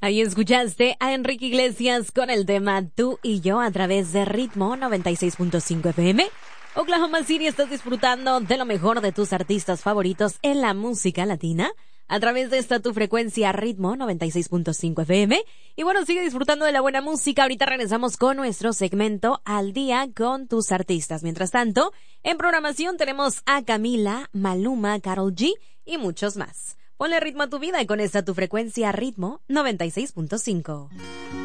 Ahí escuchaste a Enrique Iglesias con el tema Tú y Yo a través de Ritmo 96.5 FM. Oklahoma City, estás disfrutando de lo mejor de tus artistas favoritos en la música latina a través de esta tu frecuencia Ritmo 96.5 FM. Y bueno, sigue disfrutando de la buena música. Ahorita regresamos con nuestro segmento Al Día con tus artistas. Mientras tanto, en programación tenemos a Camila, Maluma, Karol G y muchos más. Ponle ritmo a tu vida y con esta tu frecuencia Ritmo 96.5.